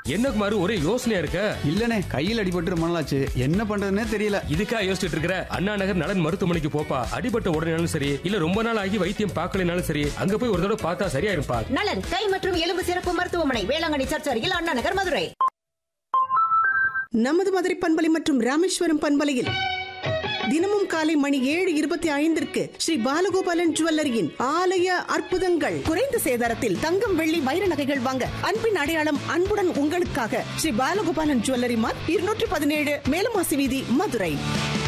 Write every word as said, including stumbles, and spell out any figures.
என்ன குமாரு ஒரே யோசனையா இருக்க? இல்லனே, கையில் அடிபட்டு ரொம்ப நாளாச்சு, என்ன பண்றதுன்னே தெரியல. இதுக்கா யோசிச்சுட்டு இருக்கிற? அண்ணா நகர் நலன் மருத்துவமனைக்கு போப்பா. அடிபட்ட உடனேனாலும் சரி, இல்ல ரொம்ப நாள் ஆகி வைத்தியம் பார்க்கலனாலும் சரி, அங்க போய் ஒரு தடவை பார்த்தா சரியா இருப்பா. நலன் கை மற்றும் எலும்பு சிறப்பு மருத்துவமனை, வேளாங்கண்ணி சர்ச் அருகில், அண்ணா நகர், மதுரை. நமது மதுரை பண்பலை மற்றும் ராமேஸ்வரம் பண்பலையில் தினமும் காலை மணி ஏழு இருபத்தி ஐந்திற்கு ஸ்ரீ பாலகோபாலன் ஜுவல்லரியின் ஆலய அற்புதங்கள். குறைந்த சேதாரத்தில் தங்கம், வெள்ளி, வைர நகைகள் வாங்க அன்பின் அடையாளம் அன்புடன் உங்களுக்காக ஸ்ரீ பாலகோபாலன் ஜுவல்லரி மார்க், இருநூற்றி பதினேழு மேலமாசி வீதி, மதுரை.